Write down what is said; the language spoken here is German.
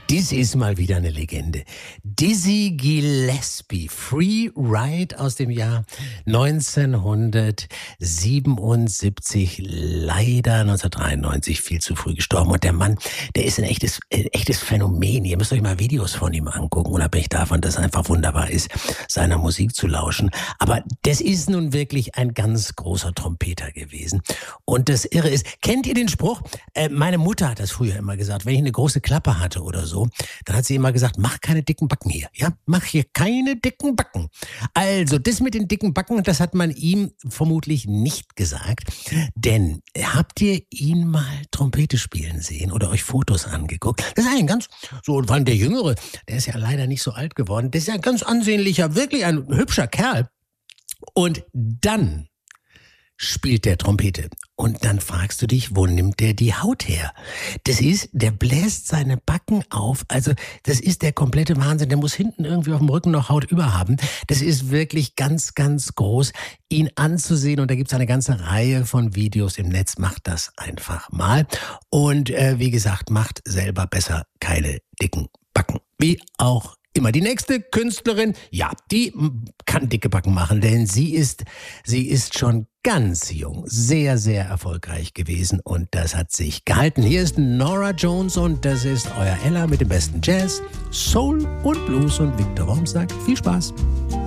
Das ist mal wieder eine Legende. Dizzy Gillespie, Free Ride aus dem Jahr 1977, leider 1993 viel zu früh gestorben. Und der Mann, der ist ein echtes Phänomen. Ihr müsst euch mal Videos von ihm angucken, unabhängig davon, dass es einfach wunderbar ist, seiner Musik zu lauschen. Aber das ist nun wirklich ein ganz großer Trompeter gewesen. Und das Irre ist, kennt ihr den Spruch? Meine Mutter hat das früher immer gesagt, wenn ich eine große Klappe hatte oder so, dann hat sie immer gesagt, mach keine dicken Backen hier. Ja, mach hier keine dicken Backen. Also, das mit den dicken Backen, das hat man ihm vermutlich nicht gesagt. Denn habt ihr ihn mal Trompete spielen sehen oder euch Fotos angeguckt? Das ist ein ganz, so, und vor allem der Jüngere, der ist ja leider nicht so alt geworden, das ist ja ein ganz ansehnlicher, wirklich ein hübscher Kerl. Und dann spielt der Trompete. Und dann fragst du dich, wo nimmt der die Haut her? Der bläst seine Backen auf. Also, das ist der komplette Wahnsinn. Der muss hinten irgendwie auf dem Rücken noch Haut über haben. Das ist wirklich ganz, ganz groß, ihn anzusehen. Und da gibt's eine ganze Reihe von Videos im Netz. Macht das einfach mal. Und wie gesagt, macht selber besser keine dicken Backen. Wie auch immer. Die nächste Künstlerin, ja, die kann dicke Backen machen, denn sie ist schon ganz jung, sehr, sehr erfolgreich gewesen und das hat sich gehalten. Hier ist Norah Jones und das ist euer Ella mit dem besten Jazz, Soul und Blues und Victor Worm sagt viel Spaß.